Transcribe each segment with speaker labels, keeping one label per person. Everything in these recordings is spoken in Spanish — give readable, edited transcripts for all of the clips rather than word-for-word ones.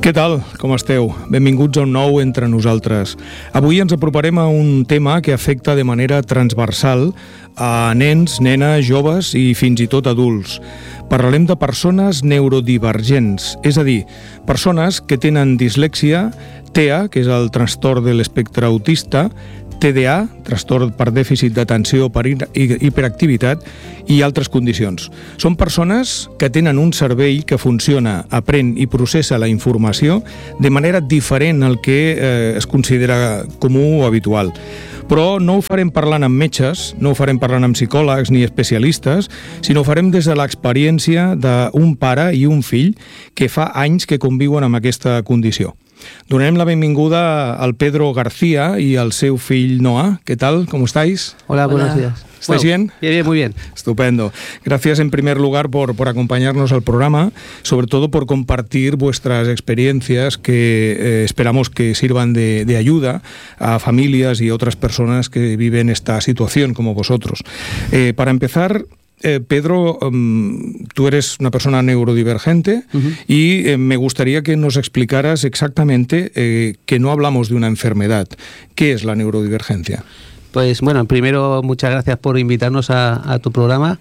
Speaker 1: Què tal? Com esteu? Benvinguts a un nou Entre Nosaltres. Avui ens aproparem a un tema que afecta de manera transversal a nens, nenes, joves i fins i tot adults. Parlarem de persones neurodivergents, és a dir, persones que tenen dislèxia, TEA, que és el trastorn de l'espectre autista, TDA, trastorn per dèficit d'atenció per hiperactivitat, i altres condicions. Són persones que tenen un cervell que funciona, aprèn i processa la informació de manera diferent al que es considera comú o habitual. Però no ho farem parlant amb metges, no ho farem parlant amb psicòlegs ni especialistes, sinó ho farem des de l'experiència d'un pare i un fill que fa anys que conviuen amb aquesta condició. Donem la benvinguda al Pedro García y al seu fill Noah. ¿Qué tal? ¿Cómo estáis?
Speaker 2: Hola, buenos días.
Speaker 1: ¿Estáis bien?
Speaker 2: Bien, muy bien.
Speaker 1: Estupendo. Gracias en primer lugar por acompañarnos al programa, sobre todo por compartir vuestras experiencias que esperamos que sirvan de ayuda a familias y otras personas que viven esta situación como vosotros. Para empezar, Pedro, tú eres una persona neurodivergente y me gustaría que nos explicaras exactamente que no hablamos de una enfermedad. ¿Qué es la neurodivergencia?
Speaker 2: Pues bueno, primero muchas gracias por invitarnos a tu programa.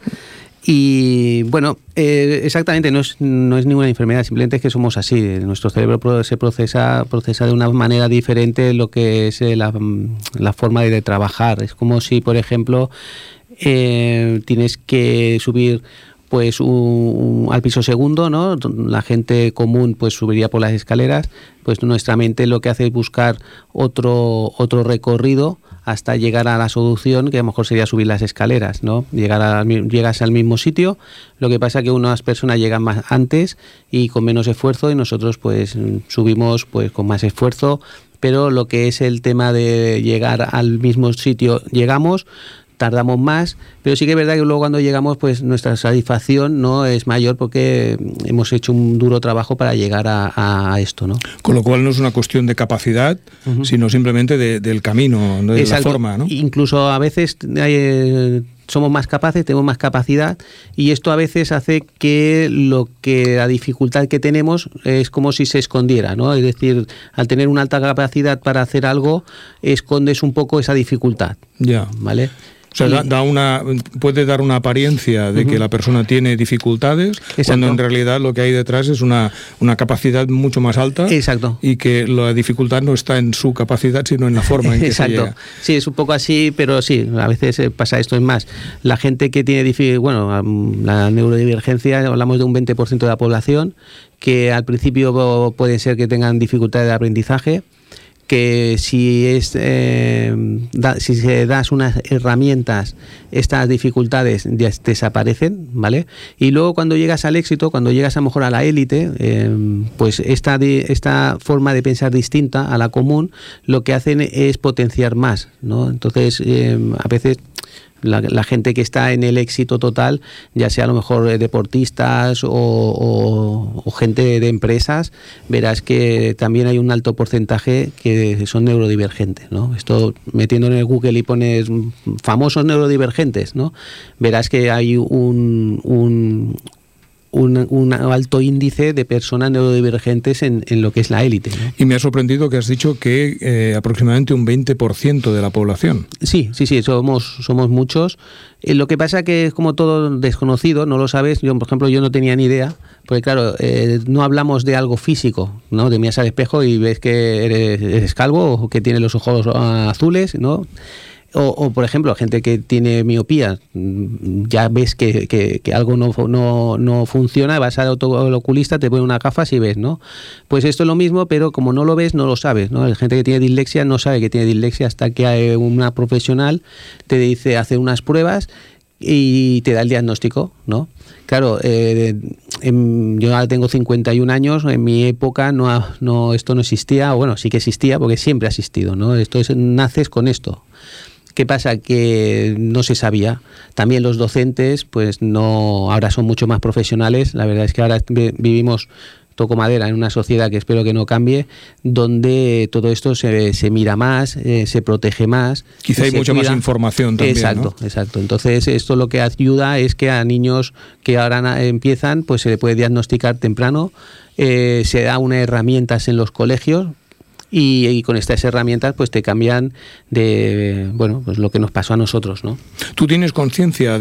Speaker 2: Y bueno, exactamente no es ninguna enfermedad, simplemente es que somos así. Nuestro cerebro se procesa de una manera diferente lo que es la forma de trabajar. Es como si, por ejemplo, tienes que subir pues al piso segundo, ¿no? La gente común pues subiría por las escaleras, pues nuestra mente lo que hace es buscar otro recorrido hasta llegar a la solución, que a lo mejor sería subir las escaleras, ¿no? Llegas al mismo sitio, lo que pasa es que unas personas llegan más antes y con menos esfuerzo, y nosotros pues subimos pues con más esfuerzo, pero lo que es el tema de llegar al mismo sitio, tardamos más, pero sí que es verdad que luego cuando llegamos pues nuestra satisfacción no es mayor porque hemos hecho un duro trabajo para llegar a esto, ¿no?
Speaker 1: Con lo cual no es una cuestión de capacidad, sino simplemente del camino, de la forma, ¿no?
Speaker 2: Incluso a veces somos más capaces, tenemos más capacidad, y esto a veces hace que la dificultad que tenemos es como si se escondiera, ¿no? Es decir, al tener una alta capacidad para hacer algo, escondes un poco esa dificultad.
Speaker 1: Ya.
Speaker 2: ¿Vale?
Speaker 1: O sea, puede dar una apariencia de que la persona tiene dificultades, exacto, cuando en realidad lo que hay detrás es una capacidad mucho más alta.
Speaker 2: Exacto.
Speaker 1: Y que la dificultad no está en su capacidad, sino en la forma en que se llega.
Speaker 2: Sí, es un poco así, pero sí, a veces pasa esto. Es más, la gente que tiene la neurodivergencia, hablamos de un 20% de la población, que al principio puede ser que tengan dificultades de aprendizaje, que si se das unas herramientas, estas dificultades ya desaparecen, ¿vale? Y luego cuando llegas al éxito, cuando llegas a lo mejor a la élite, pues esta forma de pensar distinta a la común, lo que hacen es potenciar más, ¿no? Entonces, a veces la gente que está en el éxito total, ya sea a lo mejor deportistas o gente de empresas, verás que también hay un alto porcentaje que son neurodivergentes, ¿no? Esto, metiendo en el Google y pones famosos neurodivergentes, ¿no? Verás que hay un alto índice de personas neurodivergentes en lo que es la élite, ¿no?
Speaker 1: Y me ha sorprendido que has dicho que aproximadamente un 20% de la población.
Speaker 2: Sí, somos muchos. Lo que pasa que es como todo desconocido, no lo sabes. Yo, por ejemplo, no tenía ni idea, porque claro, no hablamos de algo físico, ¿no? Te miras al espejo y ves que eres calvo o que tienes los ojos azules, ¿no? O por ejemplo, gente que tiene miopía, ya ves que algo no funciona, vas al oculista, te pone unas gafas y ves, ¿no? Pues esto es lo mismo, pero como no lo ves, no lo sabes, ¿no? La gente que tiene dislexia no sabe que tiene dislexia hasta que hay una profesional te dice, hace unas pruebas y te da el diagnóstico, ¿no? Claro, yo ahora tengo 51 años, en mi época esto no existía, o bueno, sí que existía porque siempre ha existido, ¿no? Naces con esto. ¿Qué pasa? Que no se sabía. También los docentes, pues ahora son mucho más profesionales. La verdad es que ahora vivimos toco madera, en una sociedad que espero que no cambie, donde todo esto se mira más, se protege más.
Speaker 1: Quizá hay mucha más información también,
Speaker 2: exacto,
Speaker 1: ¿no?
Speaker 2: Exacto. Entonces esto lo que ayuda es que a niños que ahora empiezan, pues se le puede diagnosticar temprano, se da unas herramientas en los colegios. Y con estas herramientas pues te cambian de, bueno, pues lo que nos pasó a nosotros, ¿no?
Speaker 1: ¿Tú tienes conciencia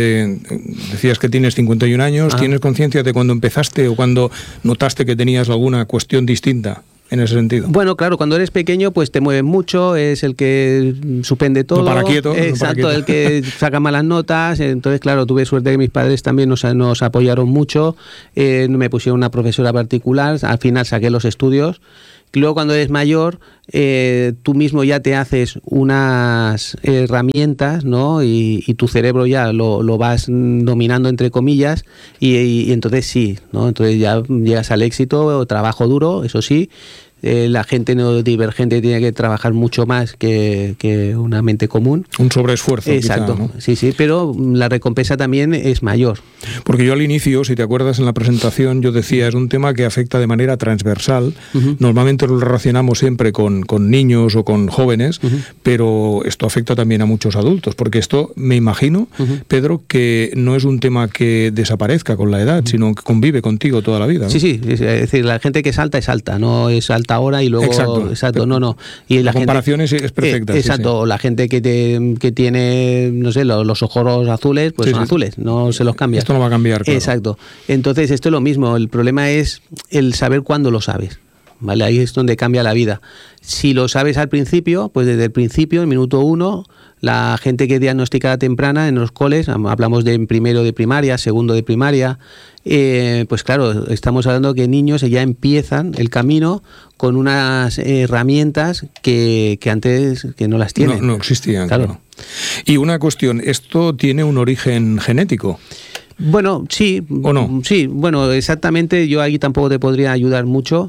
Speaker 1: decías que tienes 51 años, ¿tienes conciencia de cuando empezaste o cuando notaste que tenías alguna cuestión distinta en ese sentido?
Speaker 2: Bueno, claro, cuando eres pequeño pues te mueven mucho, es el que suspende todo.
Speaker 1: No para quieto.
Speaker 2: Exacto,
Speaker 1: no para quieto.
Speaker 2: el que saca malas notas. Entonces, claro, tuve suerte que mis padres también nos apoyaron mucho, me pusieron una profesora particular, al final saqué los estudios. Luego cuando eres mayor, tú mismo ya te haces unas herramientas, ¿no? Y tu cerebro ya lo vas dominando, entre comillas, y entonces sí, ¿no? Entonces ya llegas al éxito, trabajo duro, eso sí. La gente neurodivergente tiene que trabajar mucho más que una mente común.
Speaker 1: Un sobreesfuerzo.
Speaker 2: Exacto,
Speaker 1: quizá, ¿no?
Speaker 2: sí, pero la recompensa también es mayor.
Speaker 1: Porque yo al inicio, si te acuerdas en la presentación, yo decía, es un tema que afecta de manera transversal. Normalmente lo relacionamos siempre con niños o con jóvenes, pero esto afecta también a muchos adultos, porque esto, me imagino, Pedro, que no es un tema que desaparezca con la edad, sino que convive contigo toda la vida, ¿no?
Speaker 2: Sí, es decir, la gente que salta es alta, no es alta ahora y luego... Exacto, no. Y
Speaker 1: la comparación es perfecta.
Speaker 2: Exacto, sí. La gente que tiene, no sé, los ojos azules, pues son azules, no se los cambia.
Speaker 1: Esto no va a cambiar, claro.
Speaker 2: Exacto. Entonces esto es lo mismo, el problema es el saber cuándo lo sabes. ¿Vale? Ahí es donde cambia la vida. Si lo sabes al principio, pues desde el principio, en minuto 1, la gente que es diagnosticada temprana en los coles, hablamos de primero de primaria, segundo de primaria, pues claro, estamos hablando que niños ya empiezan el camino con unas herramientas que antes que no las tienen.
Speaker 1: No existían,
Speaker 2: claro.
Speaker 1: Y una cuestión, ¿esto tiene un origen genético?
Speaker 2: Bueno, sí.
Speaker 1: ¿O no?
Speaker 2: Sí, bueno, exactamente. Yo aquí tampoco te podría ayudar mucho.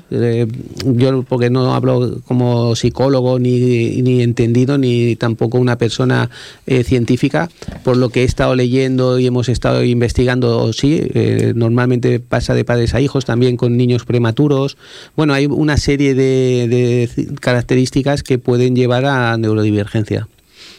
Speaker 2: Yo porque no hablo como psicólogo ni entendido, ni tampoco una persona científica. Por lo que he estado leyendo y hemos estado investigando, sí, normalmente pasa de padres a hijos, también con niños prematuros. Bueno, hay una serie de características que pueden llevar a neurodivergencia.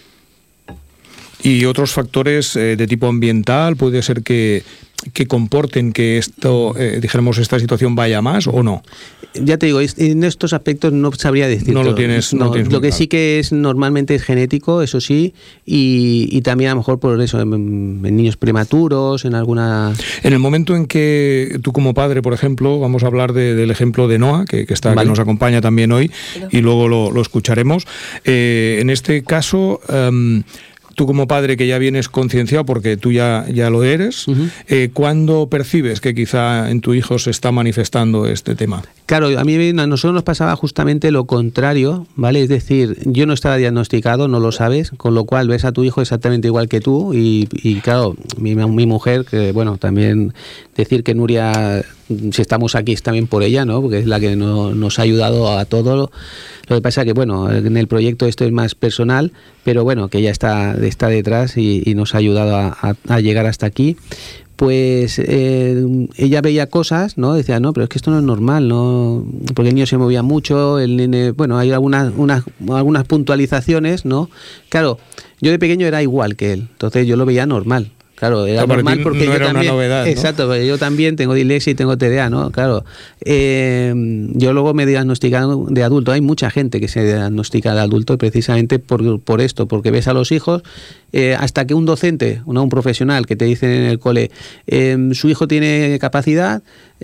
Speaker 1: Y otros factores de tipo ambiental, puede ser que comporten que esto, dijéramos, esta situación vaya más o no.
Speaker 2: Ya te digo, en estos aspectos no sabría decirte.
Speaker 1: No lo tienes.
Speaker 2: No, lo que sí que es normalmente es genético, eso sí, y también a lo mejor por eso, en niños prematuros, en alguna...
Speaker 1: En el momento en que tú como padre, por ejemplo, vamos a hablar del ejemplo de Noa, que está, vale, que nos acompaña también hoy, y luego lo escucharemos. En este caso... tú como padre que ya vienes concienciado porque tú ya lo eres, ¿cuándo percibes que quizá en tu hijo se está manifestando este tema?
Speaker 2: Claro, a nosotros nos pasaba justamente lo contrario, ¿vale? Es decir, yo no estaba diagnosticado, no lo sabes, con lo cual ves a tu hijo exactamente igual que tú y claro, mi mujer, que bueno, también decir que Nuria, si estamos aquí es también por ella, ¿no? Porque es la que nos ha ayudado a todo. Lo que pasa que, bueno, en el proyecto esto es más personal, pero bueno, que ella está detrás y nos ha ayudado a llegar hasta aquí. Pues ella veía cosas, ¿no? Decía, no, pero es que esto no es normal, ¿no? Porque el niño se movía mucho, el nene, bueno, hay algunas puntualizaciones, ¿no? Claro, yo de pequeño era igual que él, entonces yo lo veía normal. Claro, era normal porque
Speaker 1: no
Speaker 2: yo
Speaker 1: era
Speaker 2: también,
Speaker 1: una novedad, ¿no?
Speaker 2: Exacto, porque yo también tengo dislexia y tengo TDA, ¿no? Claro. Yo luego me diagnosticaron de adulto. Hay mucha gente que se diagnostica de adulto precisamente por esto, porque ves a los hijos, hasta que un docente, un profesional que te dice en el cole, su hijo tiene capacidad,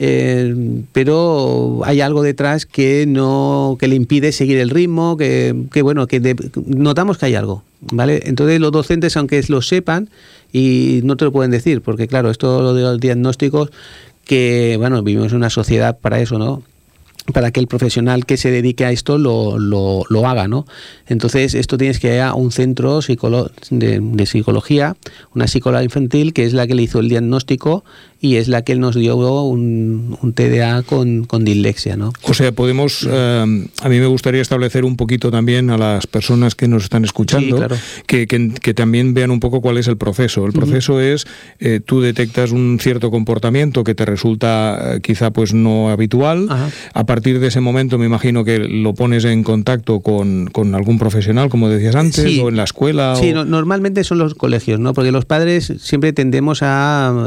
Speaker 2: pero hay algo detrás que le impide seguir el ritmo, notamos que hay algo, ¿vale? Entonces los docentes, aunque lo sepan, y no te lo pueden decir, porque claro, esto lo de los diagnósticos, que bueno, vivimos en una sociedad para eso, ¿no? Para que el profesional que se dedique a esto lo haga, ¿no? Entonces esto tienes que ir a un centro de psicología, una psicóloga infantil, que es la que le hizo el diagnóstico y es la que nos dio un TDA con dislexia, ¿no?
Speaker 1: O sea, podemos, a mí me gustaría establecer un poquito también a las personas que nos están escuchando,
Speaker 2: Sí, claro.
Speaker 1: que también vean un poco cuál es el proceso. El proceso es, tú detectas un cierto comportamiento que te resulta quizá pues no habitual.
Speaker 2: Ajá.
Speaker 1: A partir de ese momento me imagino que lo pones en contacto con algún profesional, como decías antes,
Speaker 2: Sí.
Speaker 1: o en la escuela.
Speaker 2: Sí,
Speaker 1: o...
Speaker 2: normalmente son los colegios, ¿no? Porque los padres siempre tendemos a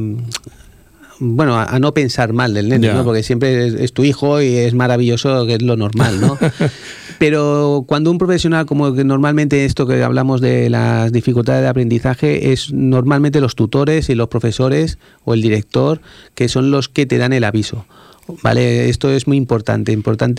Speaker 2: no pensar mal del nene,
Speaker 1: Ya.
Speaker 2: ¿no? Porque siempre es tu hijo y es maravilloso, que es lo normal, ¿no? Pero cuando un profesional, como que normalmente esto que hablamos de las dificultades de aprendizaje, es normalmente los tutores y los profesores o el director, que son los que te dan el aviso. Vale, esto es muy importante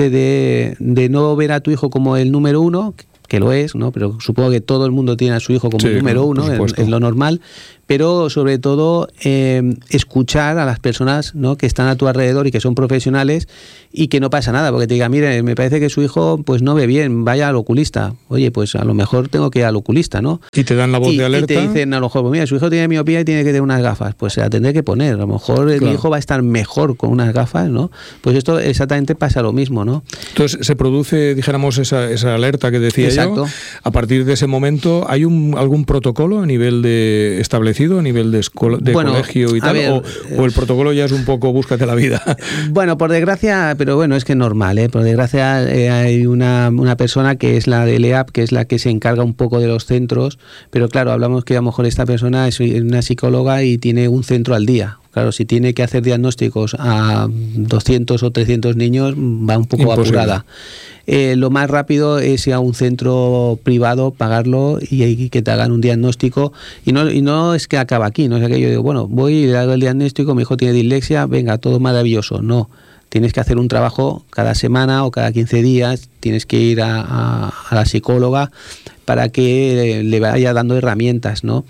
Speaker 2: de no ver a tu hijo como el número uno, que lo es, ¿no? Pero supongo que todo el mundo tiene a su hijo como
Speaker 1: Sí,
Speaker 2: el número
Speaker 1: por
Speaker 2: uno,
Speaker 1: supuesto.
Speaker 2: es lo normal, pero sobre todo escuchar a las personas, ¿no? Que están a tu alrededor y que son profesionales y que no pasa nada, porque te diga, mire, me parece que su hijo pues no ve bien, vaya al oculista. Oye, pues a lo mejor tengo que ir al oculista, ¿no?
Speaker 1: Y te dan la voz de alerta.
Speaker 2: Y te dicen, a lo mejor, pues mira, su hijo tiene miopía y tiene que tener unas gafas, pues se la tendré que poner. A lo mejor
Speaker 1: Claro.
Speaker 2: mi hijo va a estar mejor con unas gafas, ¿no? Pues esto exactamente pasa lo mismo, ¿no?
Speaker 1: Entonces se produce, dijéramos, esa alerta que decía
Speaker 2: Exacto.
Speaker 1: yo. A partir de ese momento, ¿hay algún protocolo a nivel de establecido, a nivel de
Speaker 2: Bueno,
Speaker 1: colegio y
Speaker 2: a
Speaker 1: tal?
Speaker 2: ver,
Speaker 1: o el protocolo ya es un poco búscate la vida?
Speaker 2: Bueno, por desgracia, pero bueno, es que es normal, ¿eh? Por desgracia hay una persona que es la del EAP, que es la que se encarga un poco de los centros, pero claro, hablamos que a lo mejor esta persona es una psicóloga y tiene un centro al día. Claro, si tiene que hacer diagnósticos a 200 o 300 niños, va un poco
Speaker 1: Imposible.
Speaker 2: apurada. Lo más rápido es ir a un centro privado, pagarlo y que te hagan un diagnóstico. Y no es que acaba aquí, no es que yo digo, bueno, voy y le hago el diagnóstico, mi hijo tiene dislexia, venga, todo maravilloso. No, tienes que hacer un trabajo cada semana o cada 15 días, tienes que ir a la psicóloga para que le vaya dando herramientas, ¿no?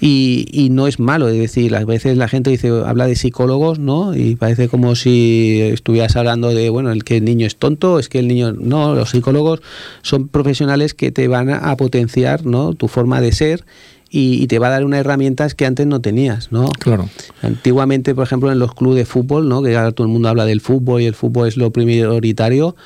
Speaker 2: Y no es malo, es decir, a veces la gente dice, habla de psicólogos, ¿no? Y parece como si estuvieras hablando de, bueno, el niño es tonto, es que el niño... No, los psicólogos son profesionales que te van a potenciar, ¿no? Tu forma de ser y te va a dar unas herramientas que antes no tenías, ¿no?
Speaker 1: Claro.
Speaker 2: Antiguamente, por ejemplo, en los clubes de fútbol, ¿no? Que ahora todo el mundo habla del fútbol y el fútbol es lo prioritario.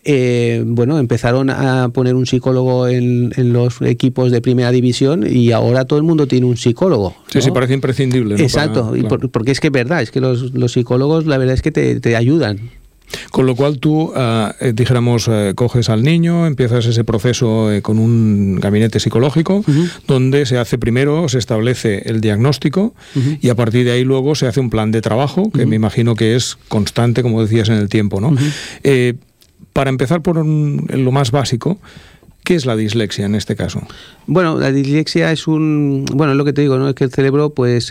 Speaker 2: Empezaron a poner un psicólogo en los equipos de primera división y ahora todo el mundo tiene un psicólogo, ¿no?
Speaker 1: Sí, parece imprescindible, ¿no?
Speaker 2: Exacto,
Speaker 1: Claro.
Speaker 2: porque es que es verdad, es que los psicólogos la verdad es que te ayudan.
Speaker 1: Con lo cual tú, dijéramos, coges al niño, empiezas ese proceso con un gabinete psicológico, donde se establece el diagnóstico y a partir de ahí luego se hace un plan de trabajo, que me imagino que es constante, como decías, en el tiempo, ¿no? Para empezar por lo más básico, ¿qué es la dislexia en este caso?
Speaker 2: Bueno, la dislexia es es lo que te digo, ¿no? Es que el cerebro, pues...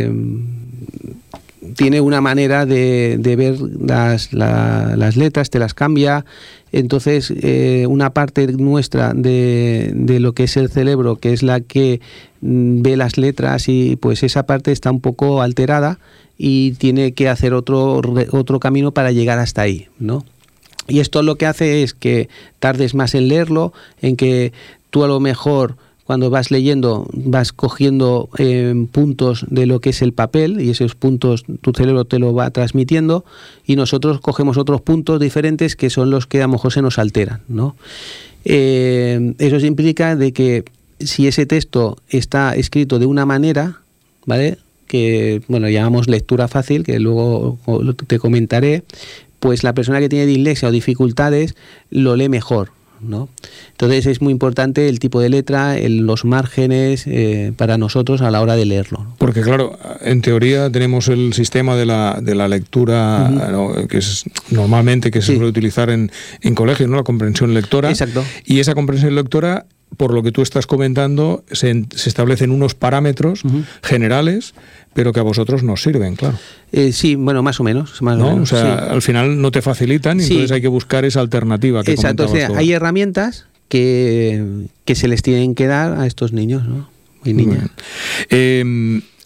Speaker 2: tiene una manera de ver las letras, te las cambia. Entonces, una parte nuestra de lo que es el cerebro, que es la que ve las letras, y pues esa parte está un poco alterada y tiene que hacer otro camino para llegar hasta ahí, ¿no? Y esto lo que hace es que tardes más en leerlo, en que tú a lo mejor... Cuando vas leyendo, vas cogiendo puntos de lo que es el papel y esos puntos tu cerebro te lo va transmitiendo y nosotros cogemos otros puntos diferentes que son los que a lo mejor se nos alteran, ¿no? Eso implica de que si ese texto está escrito de una manera, ¿vale? Que, bueno, llamamos lectura fácil, que luego te comentaré, pues la persona que tiene dislexia o dificultades lo lee mejor, ¿no? Entonces es muy importante el tipo de letra, los márgenes para nosotros a la hora de leerlo, ¿no?
Speaker 1: Porque claro, en teoría tenemos el sistema de la lectura, ¿no? Que es normalmente que se suele utilizar en colegios, ¿no? La comprensión lectora.
Speaker 2: Exacto.
Speaker 1: Y esa comprensión lectora, por lo que tú estás comentando, se establecen unos parámetros generales, pero que a vosotros nos sirven, claro.
Speaker 2: Sí, bueno, más o menos.
Speaker 1: ¿No? O sea,
Speaker 2: sí.
Speaker 1: al final no te facilitan y entonces hay que buscar esa alternativa que
Speaker 2: Exacto, o sea,
Speaker 1: comentabas tú.
Speaker 2: hay herramientas que se les tienen que dar a estos niños, ¿no? Y niñas.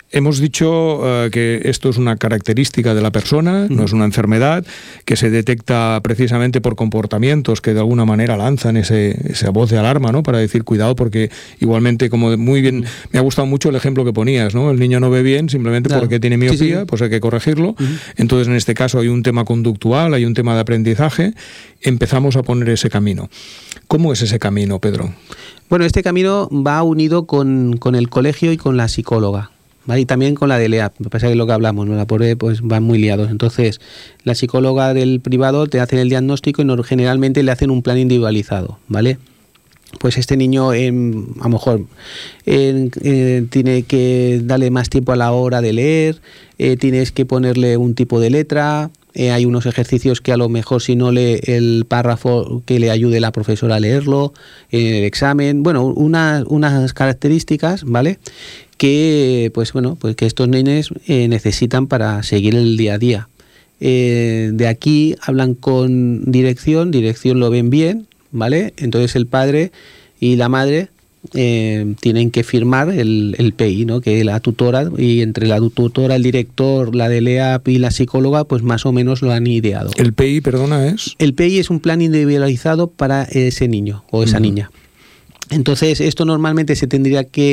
Speaker 1: Hemos dicho que esto es una característica de la persona, no es una enfermedad, que se detecta precisamente por comportamientos que de alguna manera lanzan esa voz de alarma, ¿no? Para decir cuidado, porque igualmente, como muy bien, me ha gustado mucho el ejemplo que ponías, ¿no? El niño no ve bien simplemente porque tiene miopía, pues hay que corregirlo. Entonces, en este caso hay un tema conductual, hay un tema de aprendizaje, empezamos a poner ese camino. ¿Cómo es ese camino, Pedro?
Speaker 2: Bueno, este camino va unido con el colegio y con la psicóloga. ¿Vale? Y también con la de LEAP, me pasa que es lo que hablamos, ¿no? La pobre pues van muy liados. Entonces, la psicóloga del privado te hace el diagnóstico y generalmente le hacen un plan individualizado, ¿vale? Pues este niño a lo mejor tiene que darle más tiempo a la hora de leer, tienes que ponerle un tipo de letra, hay unos ejercicios que a lo mejor si no lee el párrafo que le ayude la profesora a leerlo en el examen, bueno, unas características, ¿vale?, que pues que estos nenes necesitan para seguir el día a día. De aquí hablan con dirección lo ven bien, ¿vale? Entonces el padre y la madre tienen que firmar el PI, ¿no? Que la tutora, y entre la tutora, el director, la de LEAP y la psicóloga, pues más o menos lo han ideado.
Speaker 1: ¿El PI, perdona, es?
Speaker 2: El PI es un plan individualizado para ese niño o esa niña. Entonces esto normalmente se tendría que